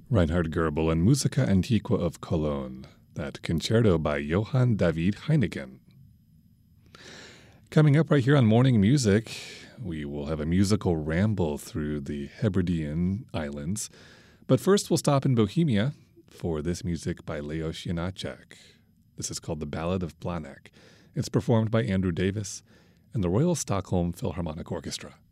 Reinhard Goebel and Musica Antiqua of Cologne, that concerto by Johann David Heineken. Coming up right here on Morning Music, we will have a musical ramble through the Hebridean Islands. But first we'll stop in Bohemia for this music by Leos Janáček. This is called The Ballad of Blanek. It's performed by Andrew Davis and the Royal Stockholm Philharmonic Orchestra.